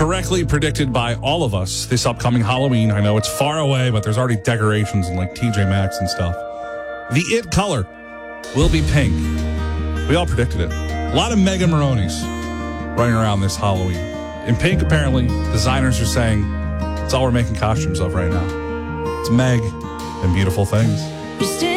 correctly predicted by all of us this upcoming Halloween. I know it's far away, but there's already decorations in like TJ Maxx and stuff. The it color will be pink. We all predicted it. A lot of Mega Maronis running around this Halloween. In pink, apparently, designers are saying it's all we're making costumes of right now. It's Meg and beautiful things.